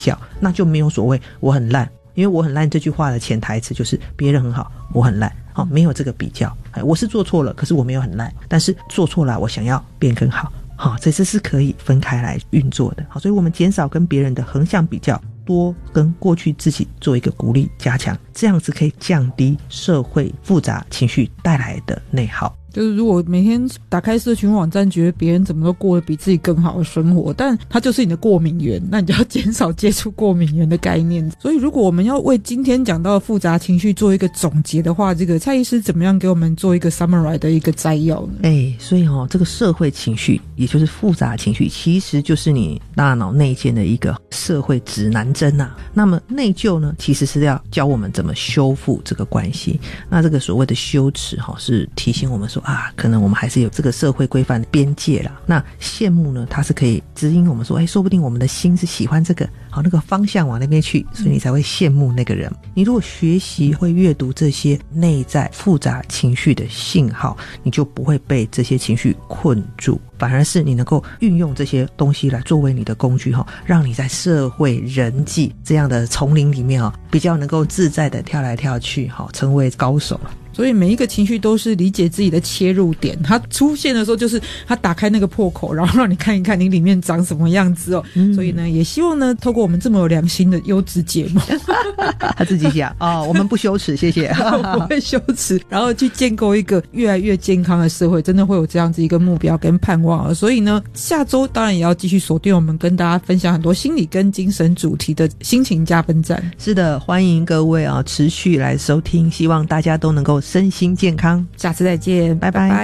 较，那就没有所谓我很烂，因为我很烂这句话的潜台词就是别人很好，我很烂，没有这个比较。我是做错了，可是我没有很烂，但是做错了我想要变更好，这是可以分开来运作的。所以我们减少跟别人的横向比较，多跟过去自己做一个鼓励加强，这样子可以降低社会复杂情绪带来的内耗。 就是如果每天打开社群网站觉得别人怎么都过得比自己更好的生活，但他就是你的过敏源，那你就要减少接触过敏源的概念。所以如果我们要为今天讲到的复杂情绪做一个总结的话，这个蔡医师怎么样给我们做一个 summary 的一个摘要呢？ 所以这个社会情绪也就是复杂情绪，其实就是你大脑内建的一个社会指南针啊。那么内疚呢，其实是要教我们怎么修复这个关系。那这个所谓的羞耻是提醒我们说可能我们还是有这个社会规范的边界啦。那羡慕呢，它是可以指引我们说说不定我们的心是喜欢这个那个方向往那边去，所以你才会羡慕那个人。你如果学习会阅读这些内在复杂情绪的信号，你就不会被这些情绪困住，反而是你能够运用这些东西来作为你的工具让你在社会人际这样的丛林里面比较能够自在的跳来跳去成为高手了。 所以每一个情绪都是理解自己的切入点，它出现的时候就是它打开那个破口，然后让你看一看你里面长什么样子所以呢也希望呢透过我们这么有良心的优质节目他自己讲我们不羞耻，谢谢不会羞耻，然后去建构一个越来越健康的社会，真的会有这样子一个目标跟盼望所以呢下周当然也要继续锁定我们跟大家分享很多心理跟精神主题的心情加分站。 是的，欢迎各位持续来收听，希望大家都能够身心健康， 下次再见，拜拜。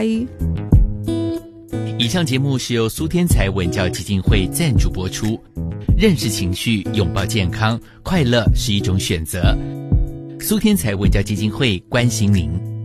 以上节目是由苏天才文教基金会赞助播出。认识情绪，拥抱健康，快乐是一种选择。苏天才文教基金会关心您。